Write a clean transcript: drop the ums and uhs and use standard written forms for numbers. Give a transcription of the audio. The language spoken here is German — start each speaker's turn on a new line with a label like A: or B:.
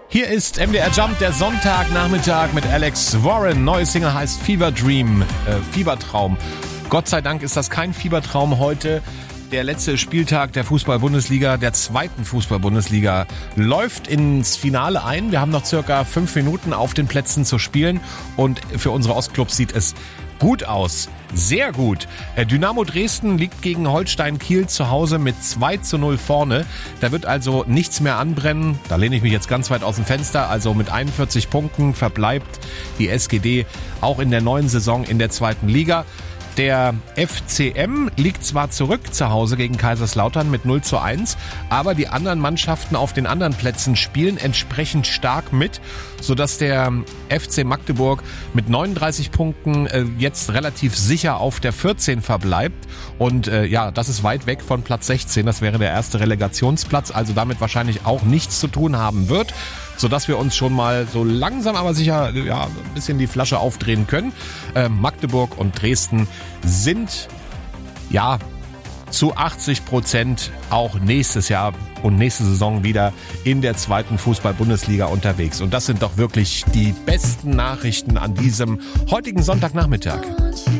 A: Hier ist MDR Jump, der Sonntagnachmittag mit Alex Warren. Neue Single heißt Fever Dream, Fiebertraum. Gott sei Dank ist das kein Fiebertraum heute. Der letzte Spieltag der Fußball-Bundesliga, der zweiten Fußball-Bundesliga, läuft ins Finale ein. Wir haben noch circa 5 Minuten auf den Plätzen zu spielen und für unsere Ostclubs sieht es gut aus. Sehr gut. Dynamo Dresden liegt gegen Holstein Kiel zu Hause mit 2:0 vorne. Da wird also nichts mehr anbrennen. Da lehne ich mich jetzt ganz weit aus dem Fenster. Also mit 41 Punkten verbleibt die SGD auch in der neuen Saison in der zweiten Liga. Der FCM liegt zwar zurück zu Hause gegen Kaiserslautern mit 0:1, aber die anderen Mannschaften auf den anderen Plätzen spielen entsprechend stark mit, sodass der FC Magdeburg mit 39 Punkten jetzt relativ sicher auf der 14 verbleibt. Und das ist weit weg von Platz 16, das wäre der erste Relegationsplatz, also damit wahrscheinlich auch nichts zu tun haben wird, sodass wir uns schon mal so langsam aber sicher ein bisschen die Flasche aufdrehen können. Magdeburg und Dresden sind zu 80% auch nächstes Jahr und nächste Saison wieder in der zweiten Fußball-Bundesliga unterwegs. Und das sind doch wirklich die besten Nachrichten an diesem heutigen Sonntagnachmittag.